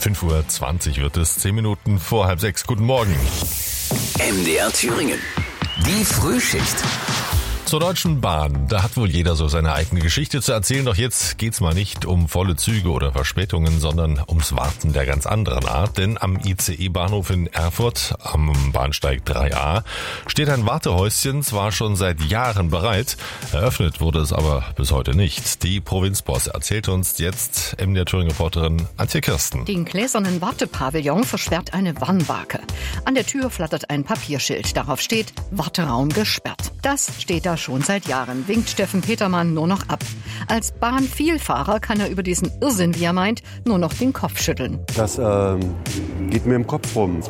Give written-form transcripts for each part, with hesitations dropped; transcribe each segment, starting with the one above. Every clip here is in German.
5:20 Uhr wird es, 10 Minuten vor 5:30. Guten Morgen. MDR Thüringen. Die Frühschicht. Zur Deutschen Bahn, da hat wohl jeder so seine eigene Geschichte zu erzählen, doch jetzt geht's mal nicht um volle Züge oder Verspätungen, sondern ums Warten der ganz anderen Art, denn am ICE-Bahnhof in Erfurt, am Bahnsteig 3a, steht ein Wartehäuschen, zwar schon seit Jahren bereit, eröffnet wurde es aber bis heute nicht. Die Provinzboss erzählt uns jetzt MDR Thüringen-Reporterin Antje Kirsten. Den gläsernen Wartepavillon versperrt eine Warnwake. An der Tür flattert ein Papierschild, darauf steht Warteraum gesperrt. Das steht da schon seit Jahren, winkt Steffen Petermann nur noch ab. Als Bahnvielfahrer kann er über diesen Irrsinn, wie er meint, nur noch den Kopf schütteln. Das geht mir im Kopf rum.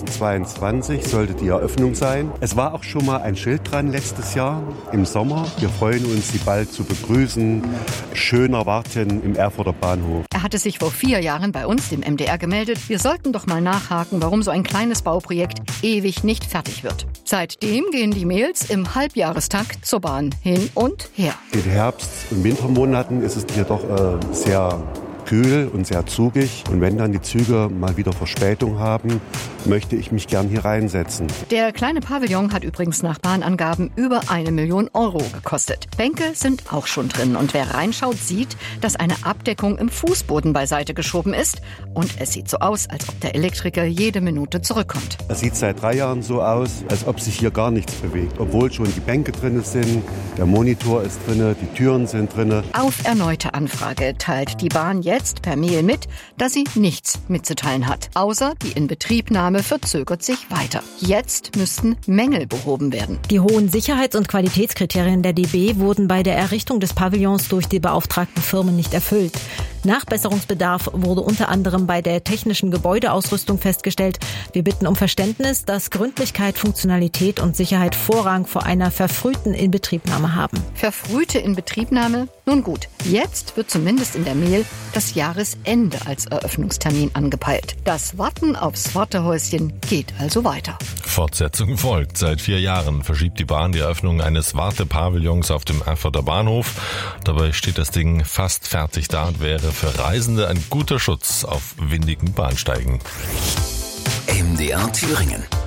2022 sollte die Eröffnung sein. Es war auch schon mal ein Schild dran letztes Jahr im Sommer. Wir freuen uns, Sie bald zu begrüßen. Schöner Warten im Erfurter Bahnhof. Er hatte sich vor 4 Jahren bei uns, dem MDR, gemeldet. Wir sollten doch mal nachhaken, warum so ein kleines Bauprojekt ewig nicht fertig wird. Seitdem gehen die Mails im Halbjahrestakt zur Bahn hin und her. In den Herbst- und Wintermonaten ist es hier doch sehr kühl und sehr zugig. Und wenn dann die Züge mal wieder Verspätung haben, möchte ich mich gern hier reinsetzen. Der kleine Pavillon hat übrigens nach Bahnangaben über 1 Million Euro gekostet. Bänke sind auch schon drin und wer reinschaut, sieht, dass eine Abdeckung im Fußboden beiseite geschoben ist und es sieht so aus, als ob der Elektriker jede Minute zurückkommt. Es sieht seit 3 Jahren so aus, als ob sich hier gar nichts bewegt, obwohl schon die Bänke drin sind, der Monitor ist drin, die Türen sind drin. Auf erneute Anfrage teilt die Bahn jetzt per Mail mit, dass sie nichts mitzuteilen hat, außer die Inbetriebnahme verzögert sich weiter. Jetzt müssten Mängel behoben werden. Die hohen Sicherheits- und Qualitätskriterien der DB wurden bei der Errichtung des Pavillons durch die beauftragten Firmen nicht erfüllt. Nachbesserungsbedarf wurde unter anderem bei der technischen Gebäudeausrüstung festgestellt. Wir bitten um Verständnis, dass Gründlichkeit, Funktionalität und Sicherheit Vorrang vor einer verfrühten Inbetriebnahme haben. Verfrühte Inbetriebnahme? Nun gut, jetzt wird zumindest in der Mail das Jahresende als Eröffnungstermin angepeilt. Das Warten aufs Wartehäuschen geht also weiter. Fortsetzung folgt. Seit 4 Jahren verschiebt die Bahn die Eröffnung eines Wartepavillons auf dem Erfurter Bahnhof. Dabei steht das Ding fast fertig da und wäre für Reisende ein guter Schutz auf windigen Bahnsteigen. MDR Thüringen.